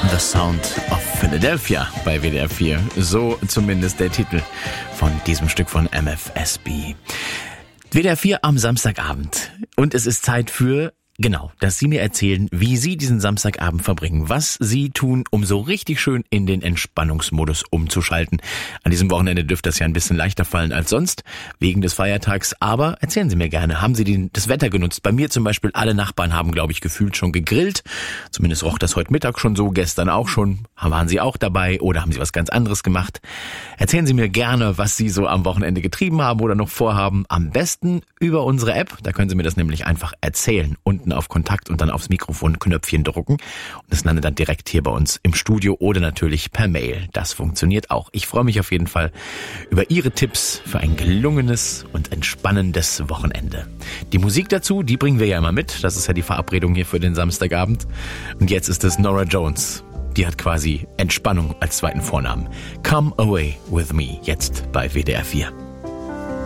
The Sound of Philadelphia bei WDR 4. So zumindest der Titel von diesem Stück von MFSB. WDR 4 am Samstagabend. Und es ist Zeit für, dass Sie mir erzählen, wie Sie diesen Samstagabend verbringen, was Sie tun, um so richtig schön in den Entspannungsmodus umzuschalten. An diesem Wochenende dürfte das ja ein bisschen leichter fallen als sonst, wegen des Feiertags. Aber erzählen Sie mir gerne, haben Sie das Wetter genutzt? Bei mir zum Beispiel, alle Nachbarn haben, glaube ich, gefühlt schon gegrillt. Zumindest roch das heute Mittag schon so, gestern auch schon. Waren Sie auch dabei oder haben Sie was ganz anderes gemacht? Erzählen Sie mir gerne, was Sie so am Wochenende getrieben haben oder noch vorhaben. Am besten über unsere App, da können Sie mir das nämlich einfach erzählen. Unten auf Kontakt und dann aufs Mikrofon-Knöpfchen drücken. Und das landet dann direkt hier bei uns im Studio oder natürlich per Mail. Das funktioniert auch. Ich freue mich auf jeden Fall über Ihre Tipps für ein gelungenes und entspannendes Wochenende. Die Musik dazu, die bringen wir ja immer mit. Das ist ja die Verabredung hier für den Samstagabend. Und jetzt ist es Norah Jones. Die hat quasi Entspannung als zweiten Vornamen. Come Away With Me, jetzt bei WDR 4.